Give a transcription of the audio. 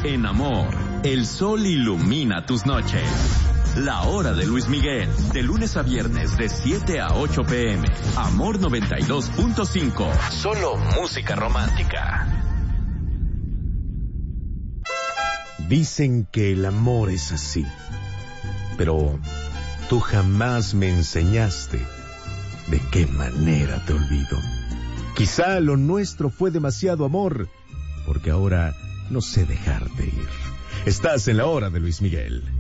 En Amor, el sol ilumina tus noches. La hora de Luis Miguel, de lunes a viernes de 7 a 8 p.m. Amor 92.5. Solo música romántica. Dicen que el amor es así, pero tú jamás me enseñaste de qué manera te olvido. Quizá lo nuestro fue demasiado amor, porque ahora no sé dejarte ir. Estás en la hora de Luis Miguel.